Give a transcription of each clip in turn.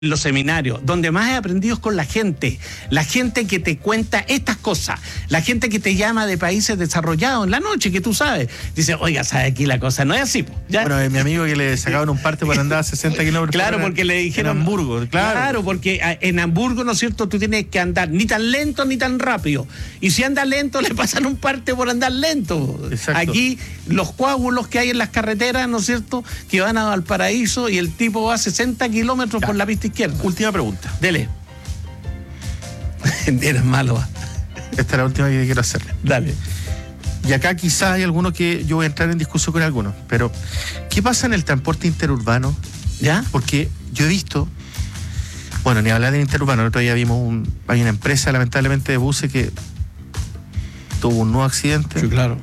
los seminarios, donde más he aprendido es con la gente que te cuenta estas cosas, la gente que te llama de países desarrollados en la noche, que tú sabes, dice, oiga, ¿sabes? Aquí la cosa no es así, ¿ya? Bueno, mi amigo que le sacaban un parte por andar a 60 kilómetros. Claro, porque le dijeron... En Hamburgo, claro, porque en Hamburgo, ¿no es cierto?, tú tienes que andar ni tan lento ni tan rápido, y si andas lento le pasan un parte por andar lento. Exacto. Aquí los coágulos que hay en las carreteras, ¿no es cierto?, que van a Valparaíso y el tipo va a 60 kilómetros por la pista izquierda. Última pregunta. Dele. Eres malo. Esta es la última que quiero hacerle. Dale. Y acá quizás hay algunos que yo voy a entrar en discusión con algunos, pero ¿qué pasa en el transporte interurbano? ¿Ya? Porque yo he visto, bueno, ni hablar del interurbano, el otro día vimos hay una empresa lamentablemente de buses que tuvo un nuevo accidente. Sí, claro.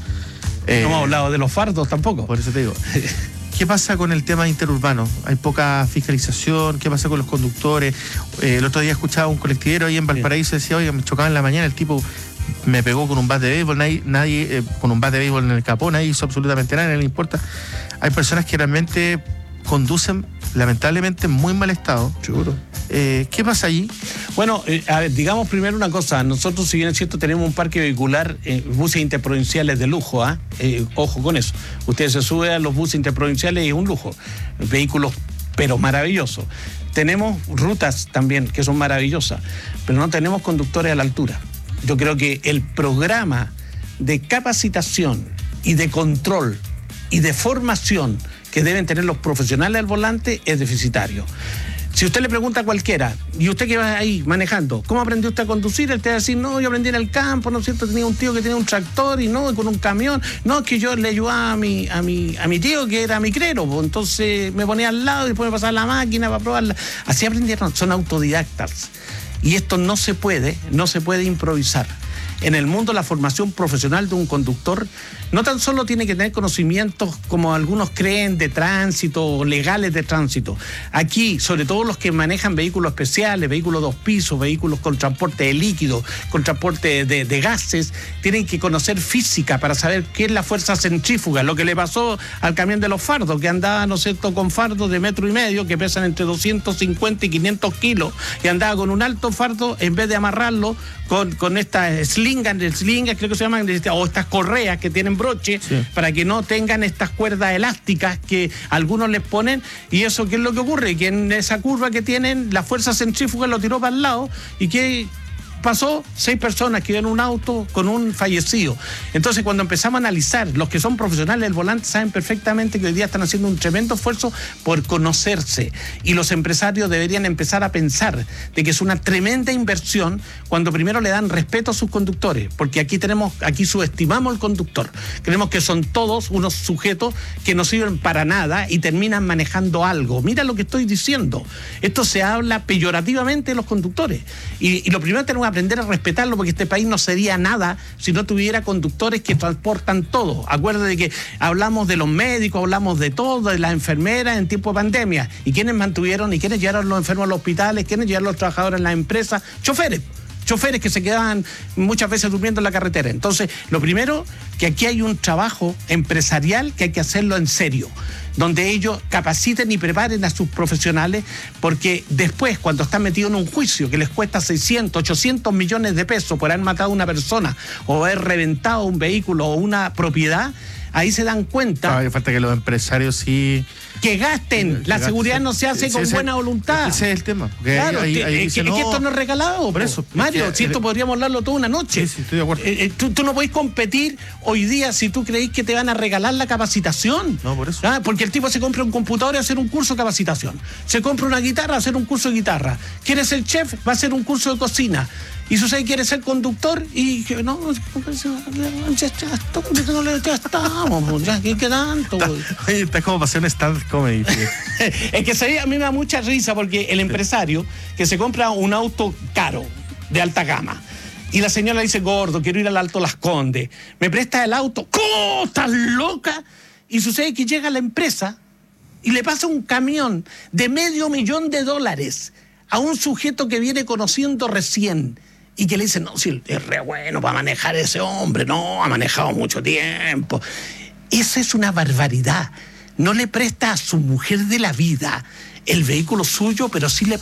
No hemos hablado de los fardos tampoco. Por eso te digo. ¿Qué pasa con el tema interurbano? ¿Hay poca fiscalización? ¿Qué pasa con los conductores? El otro día escuchaba un colectivero ahí en Valparaíso, decía, oiga, me chocaba en la mañana, el tipo me pegó con un bat de béisbol, nadie con un bat de béisbol en el capó, nadie hizo absolutamente nada, no le importa. Hay personas que realmente conducen, lamentablemente, en muy mal estado. Seguro. ¿Qué pasa allí? Bueno, a ver, digamos primero una cosa. Nosotros, si bien es cierto, tenemos un parque vehicular, buses interprovinciales de lujo, ojo con eso. Usted se sube a los buses interprovinciales y es un lujo. Vehículos, pero maravillosos. Tenemos rutas también que son maravillosas, pero no tenemos conductores a la altura. Yo creo que el programa de capacitación y de control y de formación que deben tener los profesionales al volante es deficitario. Si usted le pregunta a cualquiera, y usted que va ahí manejando, ¿cómo aprendió usted a conducir? Él te va a decir, no, yo aprendí en el campo, ¿no es cierto? Tenía un tío que tenía un tractor y no, con un camión. No, es que yo le ayudaba a mi tío que era micrero, pues, entonces me ponía al lado y después me pasaba la máquina para probarla. Así aprendieron, son autodidactas. Y esto no se puede improvisar. En el mundo, la formación profesional de un conductor no tan solo tiene que tener conocimientos, como algunos creen, de tránsito o legales de tránsito. Aquí, sobre todo los que manejan vehículos especiales, vehículos 2 pisos, vehículos con transporte de líquidos, con transporte de gases, tienen que conocer física para saber qué es la fuerza centrífuga. Lo que le pasó al camión de los fardos, que andaba, ¿no es cierto?, con fardos de 1,5 metros, que pesan entre 250 y 500 kilos, y andaba con un alto fardo, en vez de amarrarlo con estas slingas, creo que se llaman, o estas correas que tienen broche, sí, para que no tengan estas cuerdas elásticas que algunos les ponen. Y eso, ¿qué es lo que ocurre? Que en esa curva que tienen, la fuerza centrífuga lo tiró para el lado, y que pasó 6 personas que iban en un auto con un fallecido. Entonces, cuando empezamos a analizar, los que son profesionales del volante saben perfectamente que hoy día están haciendo un tremendo esfuerzo por conocerse, y los empresarios deberían empezar a pensar de que es una tremenda inversión cuando primero le dan respeto a sus conductores, porque aquí subestimamos al conductor. Creemos que son todos unos sujetos que no sirven para nada y terminan manejando algo. Mira lo que estoy diciendo. Esto se habla peyorativamente de los conductores, y lo primero tenemos que aprender a respetarlo, porque este país no sería nada si no tuviera conductores que transportan todo. Acuérdate de que hablamos de los médicos, hablamos de todo, de las enfermeras en tiempo de pandemia. ¿Y quiénes mantuvieron y quiénes llevaron los enfermos a los hospitales? ¿Quiénes llevaron los trabajadores en las empresas? Choferes que se quedaban muchas veces durmiendo en la carretera. Entonces, lo primero, que aquí hay un trabajo empresarial que hay que hacerlo en serio, donde ellos capaciten y preparen a sus profesionales, porque después, cuando están metidos en un juicio que les cuesta 600, 800 millones de pesos por haber matado a una persona o haber reventado un vehículo o una propiedad, ahí se dan cuenta. Hay falta que los empresarios sí... Que gasten. La seguridad no se hace con buena voluntad. Ese es el tema. Claro, es que esto no es regalado. Por eso. Mario, si esto podríamos hablarlo toda una noche. Sí, estoy de acuerdo. Tú no podés competir hoy día si tú creís que te van a regalar la capacitación. No, por eso. Porque el tipo se compra un computador y hacer un curso de capacitación. Se compra una guitarra, hacer un curso de guitarra. ¿Quieres ser chef? Va a hacer un curso de cocina. Y sucede, quiere ser conductor y que no, ya estamos, ya, ¿qué tanto? Oye, está como para hacer un stand comedy. Es que a mí me da mucha risa, porque el empresario que se compra un auto caro, de alta gama, y la señora dice, gordo, quiero ir al Alto Las Condes, ¿me prestas el auto? ¿Cómo? ¿Estás loca? Y sucede que llega a la empresa y le pasa un camión de $500,000 a un sujeto que viene conociendo recién, y que le dicen, no, si es re bueno para manejar ese hombre, no, ha manejado mucho tiempo. Esa es una barbaridad. No le presta a su mujer de la vida el vehículo suyo, pero sí le